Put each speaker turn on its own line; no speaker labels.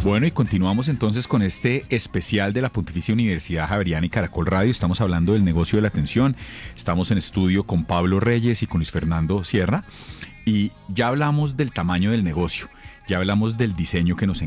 Bueno, y continuamos entonces con este especial de la Pontificia Universidad Javeriana y Caracol Radio. Estamos hablando del negocio de la atención. Estamos en estudio con Pablo Reyes y con Luis Fernando Sierra. Y ya hablamos del tamaño del negocio. Ya hablamos del diseño que nos